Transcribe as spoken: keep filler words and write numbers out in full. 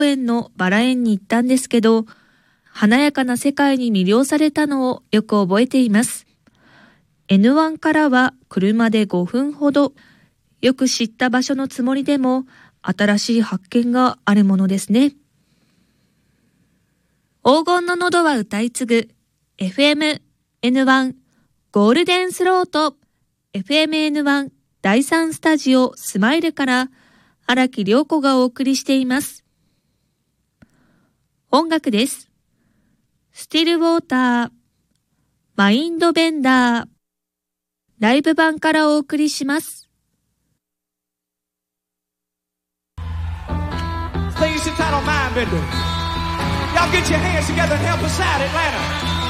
園のバラ園に行ったんですけど、華やかな世界に魅了されたのをよく覚えています。エヌワン からは車でごふんほど、よく知った場所のつもりでも新しい発見があるものですね。黄金の喉は歌い継ぐ エフエムエヌワン ゴールデンスロート エフエムエヌワン だいさんスタジオスマイルから荒木涼子がお送りしています。音楽です。スティルウォーター、マインドベンダー、ライブ版からお送りします。 Things entitled Mind Bender. Y'all get your hands together and help us out, Atlanta.